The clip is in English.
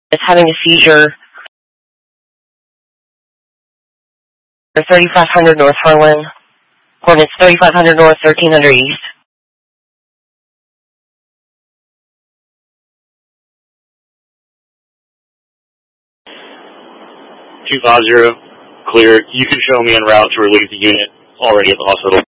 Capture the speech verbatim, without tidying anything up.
is having a seizure. thirty-five hundred North Harlan. Coordinates thirty-five hundred North, thirteen hundred East. two five zero, clear. You can show me en route to relieve the unit already at the hospital.